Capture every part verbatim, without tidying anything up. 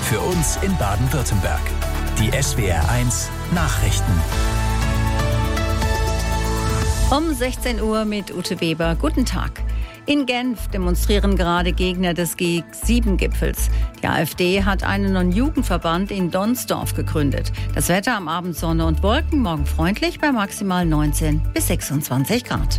für uns in Baden-Württemberg. Die S W R eins Nachrichten. Um sechzehn Uhr mit Ute Weber. Guten Tag. In Genf demonstrieren gerade Gegner des G sieben Gipfels. Die AfD hat einen neuen Jugendverband in Donsdorf gegründet. Das Wetter am Abend Sonne und Wolken, morgen freundlich bei maximal neunzehn bis sechsundzwanzig Grad.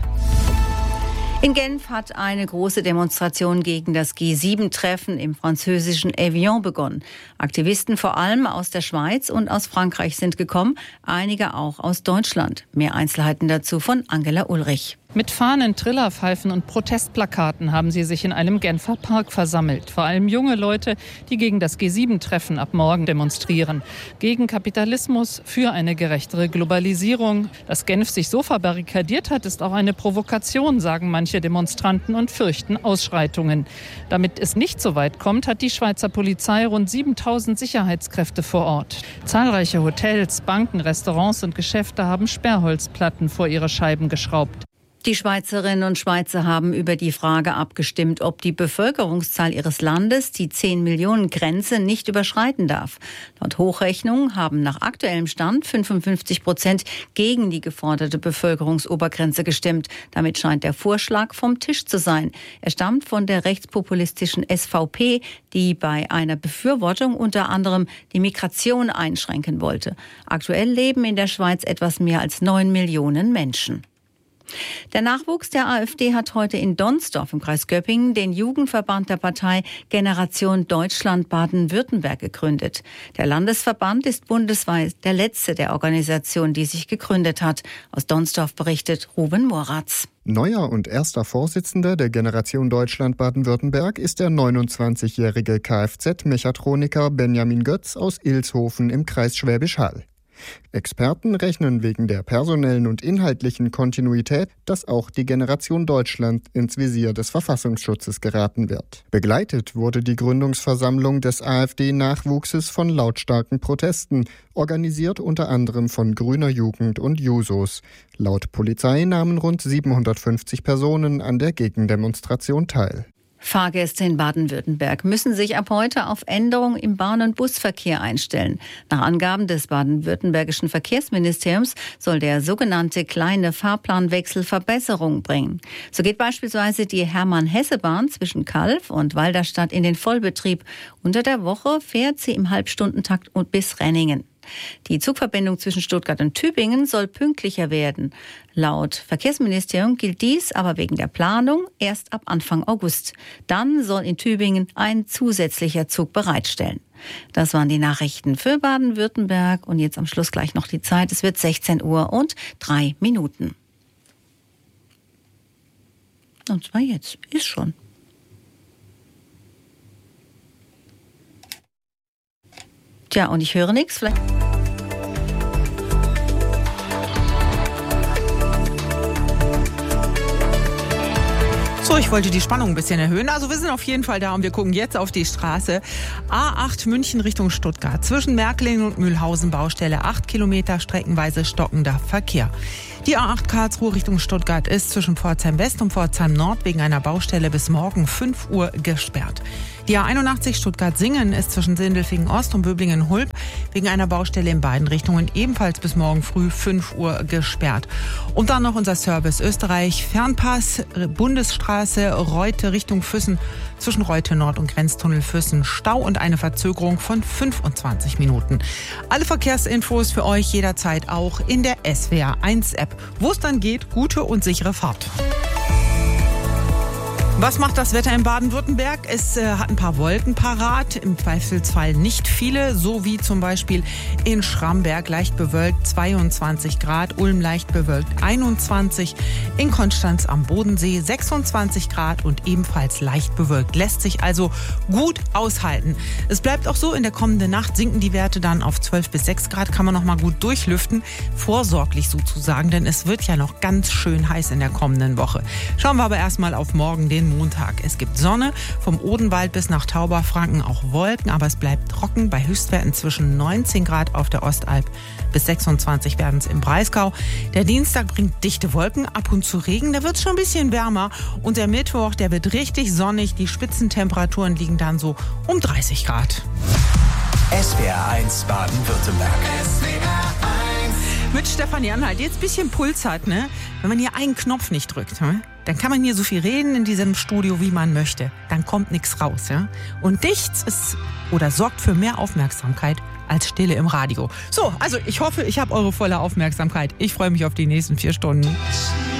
In Genf hat eine große Demonstration gegen das G sieben Treffen im französischen Evian begonnen. Aktivisten vor allem aus der Schweiz und aus Frankreich sind gekommen, einige auch aus Deutschland. Mehr Einzelheiten dazu von Angela Ulrich. Mit Fahnen, Trillerpfeifen und Protestplakaten haben sie sich in einem Genfer Park versammelt. Vor allem junge Leute, die gegen das G sieben Treffen ab morgen demonstrieren. Gegen Kapitalismus, für eine gerechtere Globalisierung. Dass Genf sich so verbarrikadiert hat, ist auch eine Provokation, sagen manche Demonstranten und fürchten Ausschreitungen. Damit es nicht so weit kommt, hat die Schweizer Polizei rund siebentausend Sicherheitskräfte vor Ort. Zahlreiche Hotels, Banken, Restaurants und Geschäfte haben Sperrholzplatten vor ihre Scheiben geschraubt. Die Schweizerinnen und Schweizer haben über die Frage abgestimmt, ob die Bevölkerungszahl ihres Landes die zehn Millionen Grenze nicht überschreiten darf. Laut Hochrechnung haben nach aktuellem Stand fünfundfünfzig Prozent gegen die geforderte Bevölkerungsobergrenze gestimmt. Damit scheint der Vorschlag vom Tisch zu sein. Er stammt von der rechtspopulistischen S V P, die bei einer Befürwortung unter anderem die Migration einschränken wollte. Aktuell leben in der Schweiz etwas mehr als neun Millionen Menschen. Der Nachwuchs der AfD hat heute in Donsdorf im Kreis Göppingen den Jugendverband der Partei Generation Deutschland Baden-Württemberg gegründet. Der Landesverband ist bundesweit der letzte der Organisation, die sich gegründet hat. Aus Donsdorf berichtet Ruben Moratz. Neuer und erster Vorsitzender der Generation Deutschland Baden-Württemberg ist der neunundzwanzigjährige Kfz-Mechatroniker Benjamin Götz aus Ilshofen im Kreis Schwäbisch Hall. Experten rechnen wegen der personellen und inhaltlichen Kontinuität, dass auch die Generation Deutschland ins Visier des Verfassungsschutzes geraten wird. Begleitet wurde die Gründungsversammlung des AfD-Nachwuchses von lautstarken Protesten, organisiert unter anderem von Grüner Jugend und Jusos. Laut Polizei nahmen rund siebenhundertfünfzig Personen an der Gegendemonstration teil. Fahrgäste in Baden-Württemberg müssen sich ab heute auf Änderungen im Bahn- und Busverkehr einstellen. Nach Angaben des baden-württembergischen Verkehrsministeriums soll der sogenannte kleine Fahrplanwechsel Verbesserungen bringen. So geht beispielsweise die Hermann-Hesse-Bahn zwischen Calw und Walderstadt in den Vollbetrieb. Unter der Woche fährt sie im Halbstundentakt bis Renningen. Die Zugverbindung zwischen Stuttgart und Tübingen soll pünktlicher werden. Laut Verkehrsministerium gilt dies aber wegen der Planung erst ab Anfang August. Dann soll in Tübingen ein zusätzlicher Zug bereitstellen. Das waren die Nachrichten für Baden-Württemberg. Und jetzt am Schluss gleich noch die Zeit. Es wird sechzehn Uhr und drei Minuten. Und zwar jetzt. Ist schon. Tja, und ich höre nichts. Vielleicht. So, ich wollte die Spannung ein bisschen erhöhen. Also wir sind auf jeden Fall da und wir gucken jetzt auf die Straße. A acht München Richtung Stuttgart. Zwischen Märklingen und Mühlhausen Baustelle. Acht Kilometer streckenweise stockender Verkehr. Die A acht Karlsruhe Richtung Stuttgart ist zwischen Pforzheim West und Pforzheim Nord wegen einer Baustelle bis morgen fünf Uhr gesperrt. Die A einundachtzig Stuttgart-Singen ist zwischen Sindelfingen Ost und Böblingen-Hulb wegen einer Baustelle in beiden Richtungen ebenfalls bis morgen früh fünf Uhr gesperrt. Und dann noch unser Service Österreich. Fernpass, Bundesstraße Reute Richtung Füssen zwischen Reute Nord und Grenztunnel Füssen. Stau und eine Verzögerung von fünfundzwanzig Minuten. Alle Verkehrsinfos für euch jederzeit auch in der S W R eins App. Wo es dann geht, gute und sichere Fahrt. Was macht das Wetter in Baden-Württemberg? Es äh, hat ein paar Wolken parat, im Zweifelsfall nicht viele, so wie zum Beispiel in Schramberg leicht bewölkt zweiundzwanzig Grad, Ulm leicht bewölkt einundzwanzig, in Konstanz am Bodensee sechsundzwanzig Grad und ebenfalls leicht bewölkt. Lässt sich also gut aushalten. Es bleibt auch so, in der kommenden Nacht sinken die Werte dann auf zwölf bis sechs Grad, kann man noch mal gut durchlüften, vorsorglich sozusagen, denn es wird ja noch ganz schön heiß in der kommenden Woche. Schauen wir aber erstmal auf morgen, den Montag. Es gibt Sonne, vom Odenwald bis nach Tauberfranken auch Wolken, aber es bleibt trocken bei Höchstwerten zwischen neunzehn Grad auf der Ostalb bis sechsundzwanzig werden es im Breisgau. Der Dienstag bringt dichte Wolken, ab und zu Regen, da wird es schon ein bisschen wärmer und der Mittwoch, der wird richtig sonnig, die Spitzentemperaturen liegen dann so um dreißig Grad. S W R eins Baden-Württemberg. Mit Stefanie Anhalt, die jetzt ein bisschen Puls hat, ne? Wenn man hier einen Knopf nicht drückt, ne? Dann kann man hier so viel reden in diesem Studio, wie man möchte. Dann kommt nichts raus, ja? Und nichts ist oder sorgt für mehr Aufmerksamkeit als Stille im Radio. So, also ich hoffe, ich habe eure volle Aufmerksamkeit. Ich freue mich auf die nächsten vier Stunden.